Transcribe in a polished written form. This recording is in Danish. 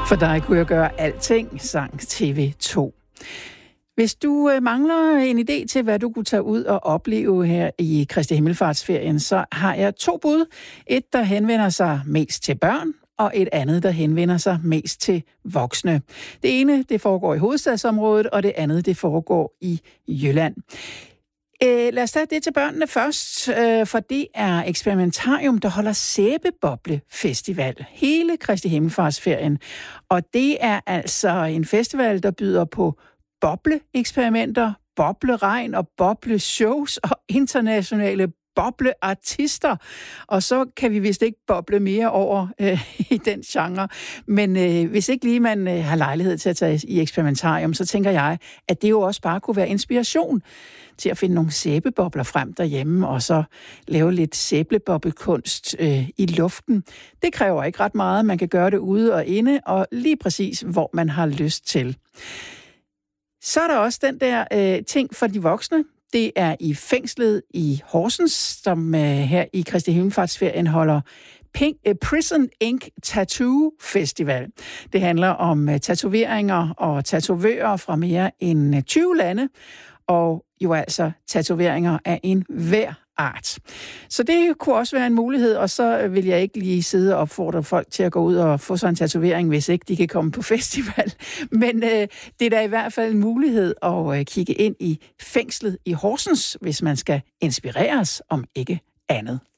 For dig kunne jeg gøre alting, sang TV2. Hvis du mangler en idé til, hvad du kunne tage ud og opleve her i Kristi Himmelfartsferien, så har jeg 2 bud. Et, der henvender sig mest til børn, og et andet, der henvender sig mest til voksne. Det ene, det foregår i hovedstadsområdet, og det andet, det foregår i Jylland. Lad os tage det til børnene først, for det er Experimentarium, der holder Sæbeboble-festival hele Kristi Himmelfartsferien. Og det er altså en festival, der byder på bobleeksperimenter, bobleregn og bobleshows og internationale bobleartister. Og så kan vi vist ikke boble mere over i den genre. Men hvis ikke lige man har lejlighed til at tage i Experimentarium, så tænker jeg, at det jo også bare kunne være inspiration til at finde nogle sæbebobler frem derhjemme, og så lave lidt sæbeboblekunst i luften. Det kræver ikke ret meget. Man kan gøre det ude og inde, og lige præcis, hvor man har lyst til. Så er der også den der ting for de voksne. Det er i fængslet i Horsens, som her i Kristi Himmelfartsferien holder Prison Ink Tattoo Festival. Det handler om tatoveringer og tatovører fra mere end 20 lande, og jo altså tatoveringer af en hver art. Så det kunne også være en mulighed, og så vil jeg ikke lige sidde og opfordre folk til at gå ud og få sådan en tatovering, hvis ikke de kan komme på festival. Men det er da i hvert fald en mulighed at kigge ind i fængslet i Horsens, hvis man skal inspireres, om ikke andet.